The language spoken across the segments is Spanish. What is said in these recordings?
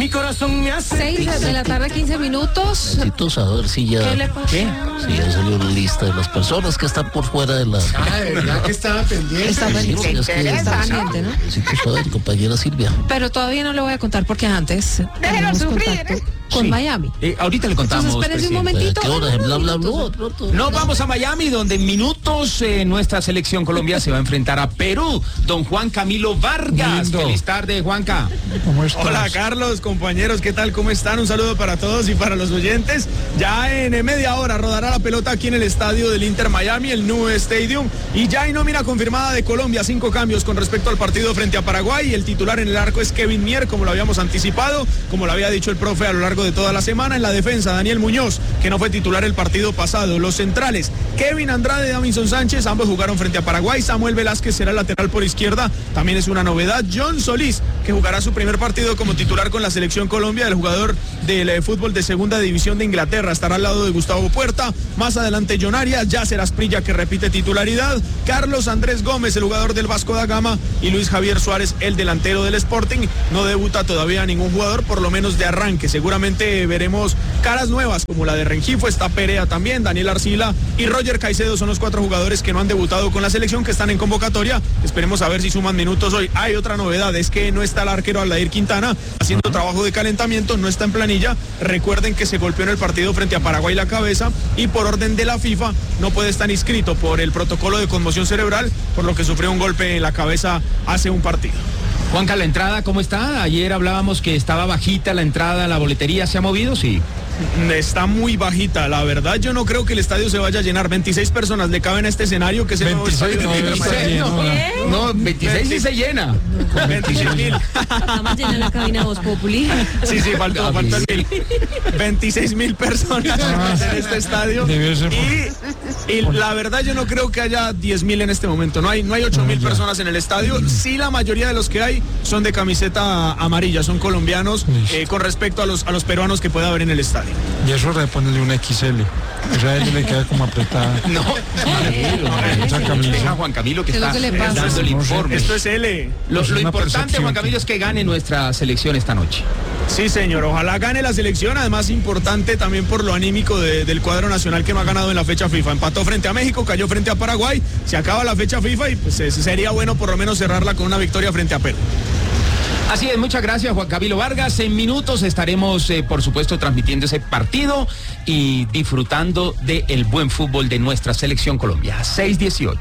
corazón me hace 6 de la tarde, 15 minutos. Necesito saber si ya... ¿Qué le pasó? Si ya salió la lista de las personas que están por fuera de la... De verdad que estaba pendiente. Está pendiente, es que está pendiente, ¿no? necesito saber, compañera Silvia. Pero todavía no le voy a contar porque antes tenemos contacto con Miami. Ahorita le contamos. Entonces espérense un presidente. momentito. ¿Qué hora? Bla, bla, bla, pronto. Nos vamos a Miami, donde en minutos nuestra selección Colombia se va a enfrentar a Perú. Don Juan Camilo Vargas. Lindo. Feliz tarde, Juanca. ¿Cómo estás? Hola Carlos, compañeros, ¿qué tal? ¿Cómo están? Un saludo para todos y para los oyentes. Ya en media hora rodará la pelota aquí en el estadio del Inter Miami, el New Stadium. Y ya hay nómina confirmada de Colombia, 5 cambios con respecto al partido frente a Paraguay. El titular en el arco es Kevin Mier, como lo habíamos anticipado, como lo había dicho el profe a lo largo de toda la semana. En la defensa, Daniel Muñoz, que no fue titular el partido pasado. Los centrales, Kevin Andrade y Davinson Sánchez, ambos jugaron frente a Paraguay. Samuel Velázquez será lateral por izquierda, también es una novedad. John Solís, que jugará su primer partido como titular con la selección Colombia, el jugador del fútbol de segunda división de Inglaterra, estará al lado de Gustavo Puerta. Más adelante John Arias, Yasser Asprilla, que repite titularidad, Carlos Andrés Gómez, el jugador del Vasco da Gama, y Luis Javier Suárez, el delantero del Sporting. No debuta todavía ningún jugador, por lo menos de arranque. Seguramente veremos caras nuevas como la de Rengifo, está Perea también, Daniel Arcila y Roger Caicedo son los 4 jugadores que no han debutado con la selección, que están en convocatoria. Esperemos a ver si suman minutos hoy. Hay otra novedad, es que no está el arquero Aldair Quintana haciendo trabajo de calentamiento, no está en planilla. Recuerden que se golpeó en el partido frente a Paraguay la cabeza y por orden de la FIFA no puede estar inscrito por el protocolo de conmoción cerebral, por lo que sufrió un golpe en la cabeza hace un partido. Juanca, la entrada, ¿cómo está? Ayer hablábamos que estaba bajita la entrada, la boletería, ¿se ha movido? Sí. Está muy bajita, la verdad yo no creo que el estadio se vaya a llenar. 26 personas le caben a este escenario, que es el nuevo 26, estadio de no, Inter está Miami. lleno. No, 26 sí se llena. 26.000. Nada más llena la cabina Voz Populi. Sí, faltó el 26.000 personas en este estadio. Debe ser Y la verdad yo no creo que haya 10.000 en este momento. No hay 8.000 personas en el estadio. Sí, la mayoría de los que hay son de camiseta amarilla, son colombianos, con respecto a los peruanos que pueda haber en el estadio. Y eso reponerle una XL. O sea, a él le queda como apretada. No, Esa camisa. deja a Juan Camilo que ¿Qué es está lo que le pasa? dando el informe. Esto es L. Lo Es una importante, percepción. Juan Camilo, es que gane nuestra selección esta noche. Sí, señor, ojalá gane la selección, además importante también por lo anímico del cuadro nacional, que no ha ganado en la fecha FIFA. Empató frente a México, cayó frente a Paraguay, se acaba la fecha FIFA y pues sería bueno por lo menos cerrarla con una victoria frente a Perú. Así es, muchas gracias, Juan Camilo Vargas. En minutos estaremos, por supuesto, transmitiendo ese partido y disfrutando del buen fútbol de nuestra selección Colombia. 6:18.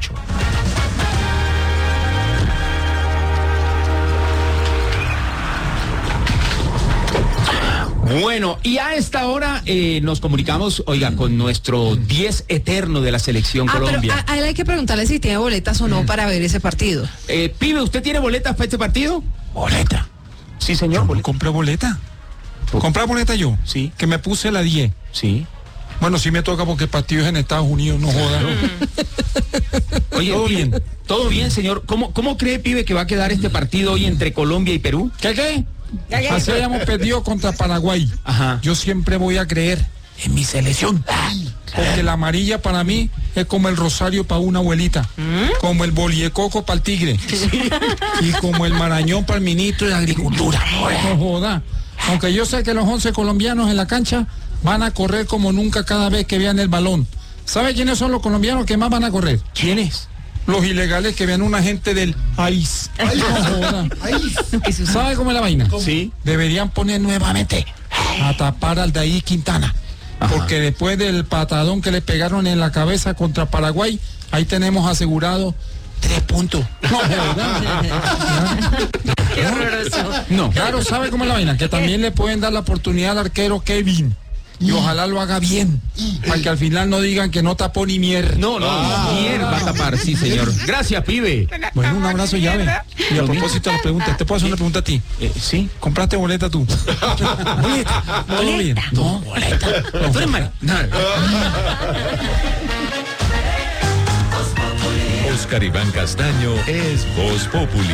Bueno, y a esta hora nos comunicamos, oiga, con nuestro 10 eterno de la selección Colombia. Pero a él hay que preguntarle si tiene boletas o no para ver ese partido. Pibe, ¿usted tiene boletas para este partido? ¿Boleta? Sí, señor. Yo compré boleta. ¿Compré boleta yo? Sí. Que me puse la 10. Sí. Bueno, sí me toca porque el partido es en Estados Unidos, no joda. Oye, Todo bien. Todo bien, señor. ¿Cómo cree, pibe, que va a quedar este partido hoy entre Colombia y Perú? ¿Qué? Así hayamos perdido contra Paraguay. Ajá. Yo siempre voy a creer en mi selección. Porque la amarilla para mí es como el rosario para una abuelita, como el boliecoco para el tigre y como el marañón para el ministro de Agricultura. No joda. Aunque yo sé que los 11 colombianos en la cancha van a correr como nunca cada vez que vean el balón. ¿Sabe quiénes son los colombianos que más van a correr? ¿Quiénes? Los ilegales que vean una gente del país. No joda. ¿Sabe cómo es la vaina? Sí. Deberían poner nuevamente a tapar al Aldair Quintana. Ajá. Porque después del patadón que le pegaron en la cabeza contra Paraguay, ahí tenemos asegurado 3 puntos. No, ¿verdad? Qué horroroso. No, claro, ¿sabe cómo es la vaina? Que también le pueden dar la oportunidad al arquero Kevin. Y ojalá lo haga bien, para que al final no digan que no tapó ni mierda. No, Mier va a tapar, sí, señor. Gracias, pibe. Bueno, un abrazo, llave. Y a propósito de la pregunta, ¿te puedo hacer una pregunta a ti? Sí. ¿Compraste boleta tú? ¿Boleta? ¿Todo bien? No, boleta. Tú eres mal. Oscar Iván Castaño es Voz Populi.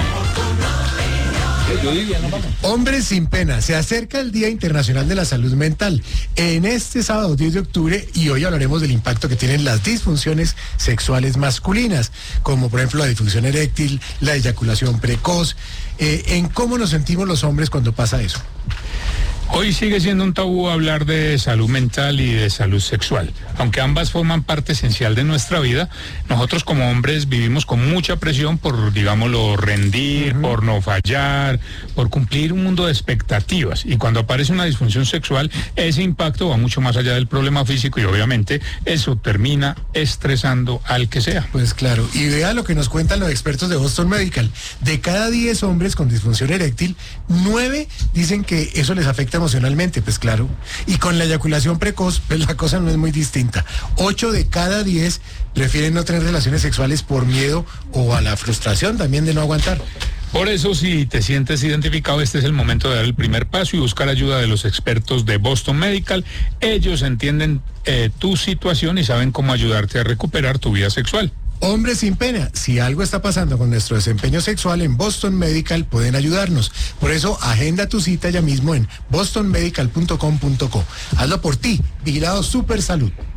Hombres sin pena, se acerca el Día Internacional de la Salud Mental en este sábado 10 de octubre y hoy hablaremos del impacto que tienen las disfunciones sexuales masculinas, como por ejemplo la disfunción eréctil, la eyaculación precoz, en cómo nos sentimos los hombres cuando pasa eso. Hoy sigue siendo un tabú hablar de salud mental y de salud sexual. Aunque ambas forman parte esencial de nuestra vida, nosotros como hombres vivimos con mucha presión por, digámoslo, rendir, por no fallar, por cumplir un mundo de expectativas. Y cuando aparece una disfunción sexual, ese impacto va mucho más allá del problema físico y obviamente eso termina estresando al que sea. Pues claro, y vea lo que nos cuentan los expertos de Boston Medical. De cada 10 hombres con disfunción eréctil, 9 dicen que eso les afecta emocionalmente, pues claro. Y con la eyaculación precoz, pues la cosa no es muy distinta. 8 de cada 10 prefieren no tener relaciones sexuales por miedo o a la frustración también de no aguantar. Por eso, si te sientes identificado, este es el momento de dar el primer paso y buscar ayuda de los expertos de Boston Medical. Ellos entienden tu situación y saben cómo ayudarte a recuperar tu vida sexual. Hombres sin pena, si algo está pasando con nuestro desempeño sexual, en Boston Medical pueden ayudarnos. Por eso, agenda tu cita ya mismo en bostonmedical.com.co. Hazlo por ti, Vigilado Super Salud.